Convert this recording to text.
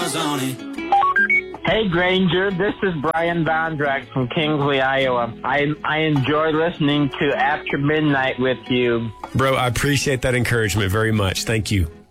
Hey, Granger, this is Brian Vondrack from Kingsley, Iowa. I enjoy listening to After Midnight with you. Bro, I appreciate that encouragement very much. Thank you.